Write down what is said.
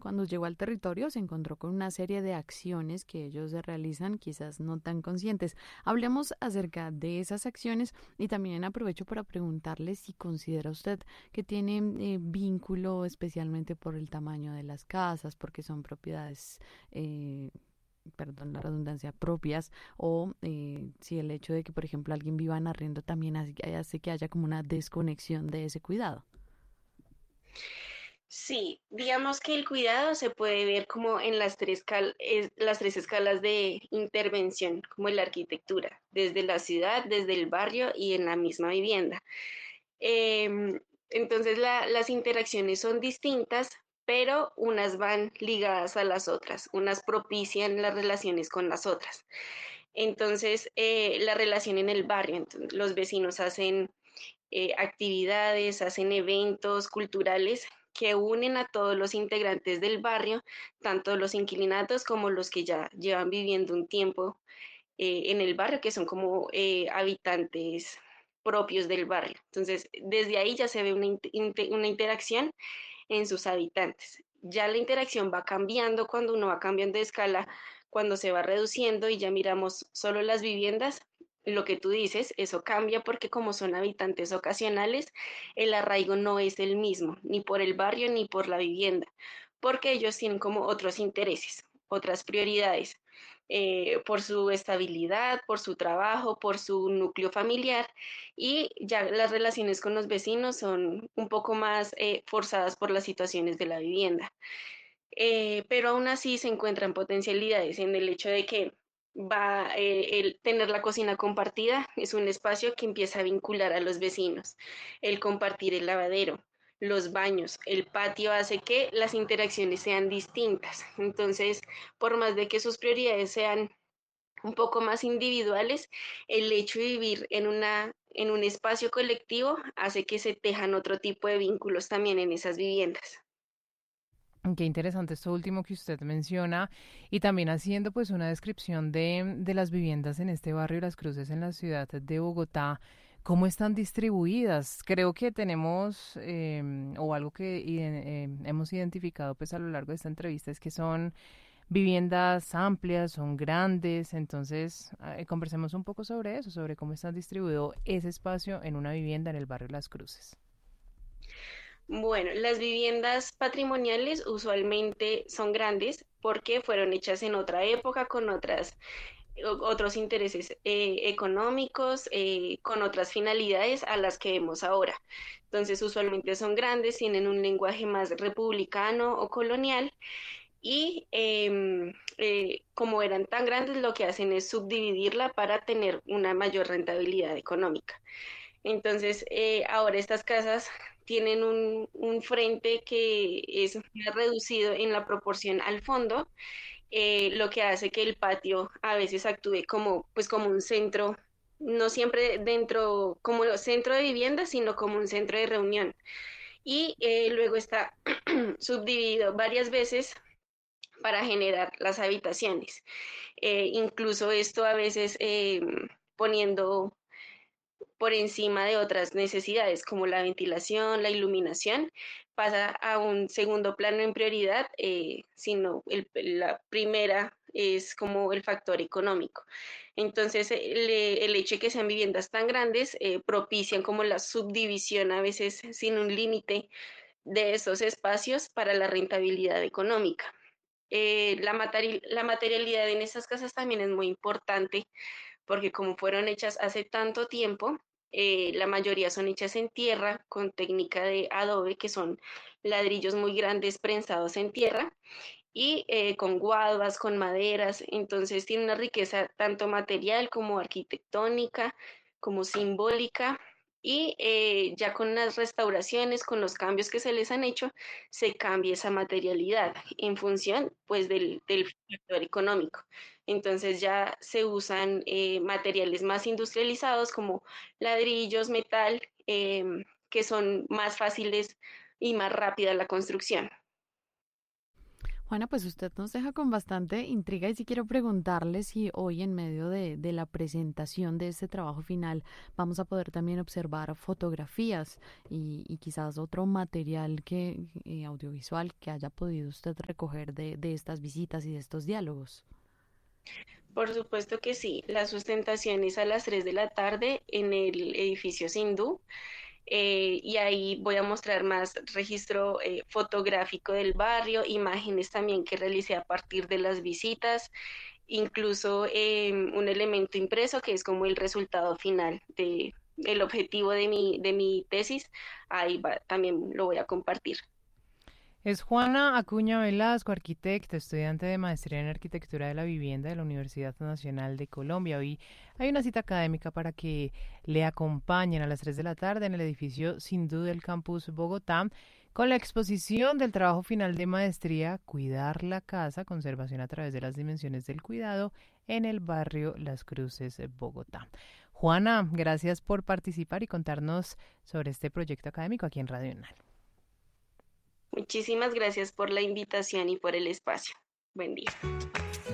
cuando llegó al territorio se encontró con una serie de acciones que ellos realizan, quizás no tan conscientes. Hablemos acerca de esas acciones y también aprovecho para preguntarle si considera usted que tiene vínculo especialmente por el tamaño de las casas, porque son propiedades, perdón la redundancia, propias, o si el hecho de que, por ejemplo, alguien viva en arriendo también hace que haya como una desconexión de ese cuidado. Sí, digamos que el cuidado se puede ver como en las tres escalas de intervención, como en la arquitectura, desde la ciudad, desde el barrio y en la misma vivienda. Em, entonces las interacciones son distintas, pero unas van ligadas a las otras, unas propician las relaciones con las otras. Entonces, la relación en el barrio, entonces, los vecinos hacen actividades, hacen eventos culturales que unen a todos los integrantes del barrio, tanto los inquilinatos como los que ya llevan viviendo un tiempo en el barrio, que son como habitantes propios del barrio. Entonces, desde ahí ya se ve una interacción en sus habitantes. Ya la interacción va cambiando cuando uno va cambiando de escala, cuando se va reduciendo y ya miramos solo las viviendas. Lo que tú dices, eso cambia porque como son habitantes ocasionales, el arraigo no es el mismo, ni por el barrio ni por la vivienda, porque ellos tienen como otros intereses, otras prioridades, por su estabilidad, por su trabajo, por su núcleo familiar y ya las relaciones con los vecinos son un poco más forzadas por las situaciones de la vivienda. Pero aún así se encuentran potencialidades en el hecho de que el tener la cocina compartida es un espacio que empieza a vincular a los vecinos, el compartir el lavadero, los baños, el patio hace que las interacciones sean distintas. Entonces, por más de que sus prioridades sean un poco más individuales, el hecho de vivir en un espacio colectivo hace que se tejan otro tipo de vínculos también en esas viviendas. Qué interesante esto último que usted menciona y también haciendo pues una descripción de las viviendas en este barrio Las Cruces en la ciudad de Bogotá. ¿Cómo están distribuidas? Creo que tenemos, o algo que hemos identificado pues a lo largo de esta entrevista es que son viviendas amplias, son grandes, entonces conversemos un poco sobre eso, sobre cómo está distribuido ese espacio en una vivienda en el barrio Las Cruces. Bueno, las viviendas patrimoniales usualmente son grandes porque fueron hechas en otra época con otros intereses económicos, con otras finalidades a las que vemos ahora. Entonces, usualmente son grandes, tienen un lenguaje más republicano o colonial y como eran tan grandes, lo que hacen es subdividirla para tener una mayor rentabilidad económica. Entonces, ahora estas casas tienen un frente que es más reducido en la proporción al fondo, lo que hace que el patio a veces actúe como, pues, como un centro, no siempre dentro como centro de vivienda, sino como un centro de reunión. Y luego está subdividido varias veces para generar las habitaciones. Incluso esto a veces poniendo por encima de otras necesidades como la ventilación, la iluminación, pasa a un segundo plano en prioridad, sino la primera es como el factor económico. Entonces, el hecho de que sean viviendas tan grandes propician como la subdivisión a veces sin un límite de esos espacios para la rentabilidad económica. La materialidad en estas casas también es muy importante porque como fueron hechas hace tanto tiempo, la mayoría son hechas en tierra con técnica de adobe, que son ladrillos muy grandes prensados en tierra y con guaduas, con maderas, entonces tiene una riqueza tanto material como arquitectónica, como simbólica. Y ya con las restauraciones, con los cambios que se les han hecho, se cambia esa materialidad en función pues del factor económico. Entonces ya se usan materiales más industrializados como ladrillos, metal, que son más fáciles y más rápida la construcción. Juana, pues usted nos deja con bastante intriga y sí quiero preguntarle si hoy en medio de la presentación de este trabajo final vamos a poder también observar fotografías y quizás otro material audiovisual que haya podido usted recoger de estas visitas y de estos diálogos. Por supuesto que sí, la sustentación es a las 3 de la tarde en el edificio Sindhu. Y ahí voy a mostrar más registro fotográfico del barrio, imágenes también que realicé a partir de las visitas, incluso un elemento impreso que es como el resultado final de el objetivo de mi tesis, ahí va, también lo voy a compartir. Es Juana Acuña Velasco, arquitecta, estudiante de maestría en arquitectura de la vivienda de la Universidad Nacional de Colombia. Hoy hay una cita académica para que le acompañen a las 3 de la tarde en el edificio Sindú del campus Bogotá con la exposición del trabajo final de maestría Cuidar la casa, conservación a través de las dimensiones del cuidado en el barrio Las Cruces, Bogotá. Juana, gracias por participar y contarnos sobre este proyecto académico aquí en Radio UNAL. Muchísimas gracias por la invitación y por el espacio. Buen día.